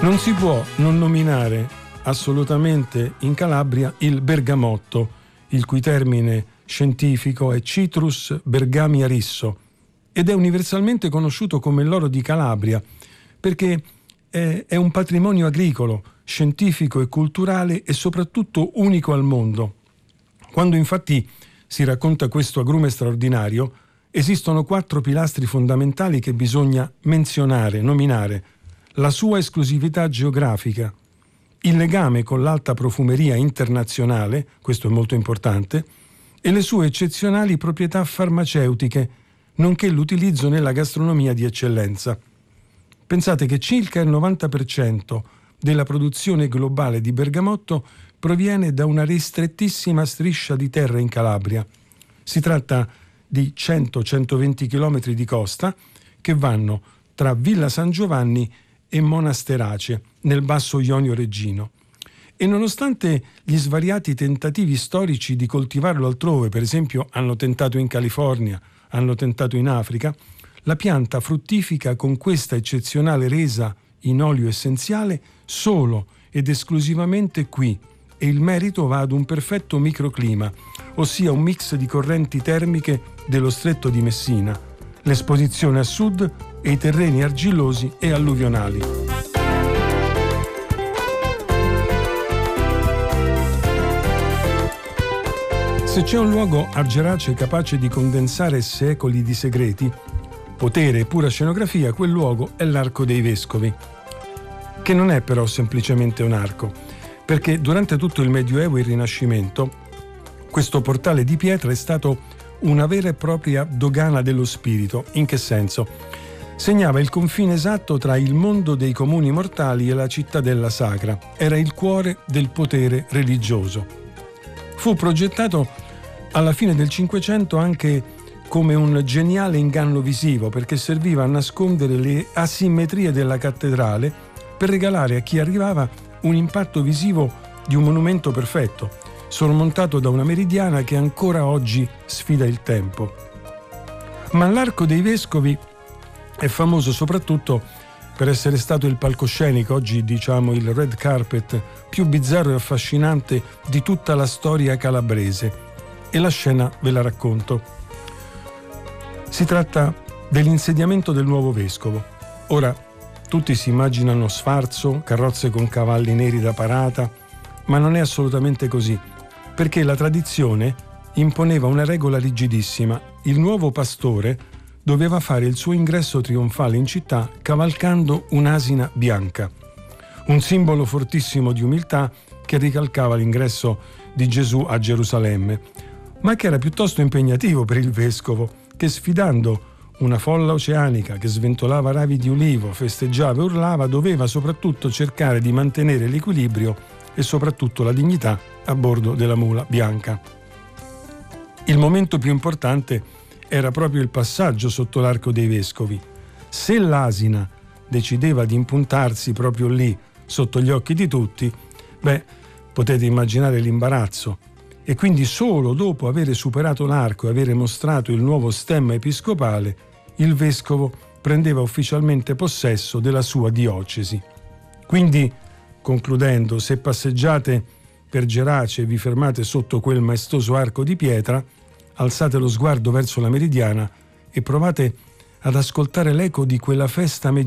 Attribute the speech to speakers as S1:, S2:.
S1: Non si può non nominare assolutamente in Calabria il bergamotto, il cui termine scientifico è Citrus bergamia risso, ed è universalmente conosciuto come l'oro di Calabria, perché è un patrimonio agricolo, scientifico e culturale e soprattutto unico al mondo. Quando infatti si racconta questo agrume straordinario, esistono 4 pilastri fondamentali che bisogna menzionare, nominare: la sua esclusività geografica, il legame con l'alta profumeria internazionale, questo è molto importante, e le sue eccezionali proprietà farmaceutiche, nonché l'utilizzo nella gastronomia di eccellenza. Pensate che circa il 90% della produzione globale di bergamotto proviene da una ristrettissima striscia di terra in Calabria. Si tratta di 100-120 km di costa che vanno tra Villa San Giovanni e Monasterace, nel Basso Ionio Reggino. E nonostante gli svariati tentativi storici di coltivarlo altrove, per esempio hanno tentato in California, hanno tentato in Africa, la pianta fruttifica con questa eccezionale resa in olio essenziale solo ed esclusivamente qui, e il merito va ad un perfetto microclima, ossia un mix di correnti termiche dello stretto di Messina, l'esposizione a sud e i terreni argillosi e alluvionali. Se c'è un luogo a Gerace capace di condensare secoli di segreti, potere e pura scenografia, quel luogo è l'Arco dei Vescovi, che non è però semplicemente un arco, perché durante tutto il Medioevo e il Rinascimento questo portale di pietra è stato una vera e propria dogana dello spirito. In che senso? Segnava il confine esatto tra il mondo dei comuni mortali e la cittadella sacra. Era il cuore del potere religioso. Fu progettato alla fine del Cinquecento anche come un geniale inganno visivo, perché serviva a nascondere le asimmetrie della cattedrale per regalare a chi arrivava un impatto visivo di un monumento perfetto, sormontato da una meridiana che ancora oggi sfida il tempo. Ma l'Arco dei Vescovi è famoso soprattutto per essere stato il palcoscenico, oggi diciamo il red carpet, più bizzarro e affascinante di tutta la storia calabrese. E la scena ve la racconto. Si tratta dell'insediamento del nuovo vescovo. Ora, tutti si immaginano sfarzo, carrozze con cavalli neri da parata, ma non è assolutamente così, perché la tradizione imponeva una regola rigidissima: il nuovo pastore doveva fare il suo ingresso trionfale in città cavalcando un'asina bianca, un simbolo fortissimo di umiltà che ricalcava l'ingresso di Gesù a Gerusalemme, ma che era piuttosto impegnativo per il vescovo, che sfidando una folla oceanica che sventolava ravi di ulivo, festeggiava e urlava, doveva soprattutto cercare di mantenere l'equilibrio e soprattutto la dignità a bordo della mula bianca. Il momento più importante era proprio il passaggio sotto l'Arco dei Vescovi. Se l'asina decideva di impuntarsi proprio lì, sotto gli occhi di tutti, potete immaginare l'imbarazzo. E quindi solo dopo aver superato l'arco e aver mostrato il nuovo stemma episcopale, il vescovo prendeva ufficialmente possesso della sua diocesi. Quindi, concludendo, se passeggiate per Gerace e vi fermate sotto quel maestoso arco di pietra, alzate lo sguardo verso la meridiana e provate ad ascoltare l'eco di quella festa